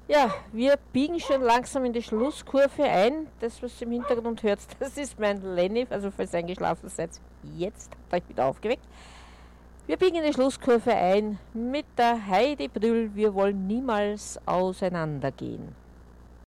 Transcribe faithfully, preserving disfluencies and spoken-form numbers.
Ja, wir biegen schon langsam in die Schlusskurve ein. Das, was ihr im Hintergrund hört, das ist mein Lenny. Also falls ihr eingeschlafen seid, jetzt habt ihr euch wieder aufgeweckt. Wir biegen in die Schlusskurve ein mit der Heidi Brühl. Wir wollen niemals auseinandergehen.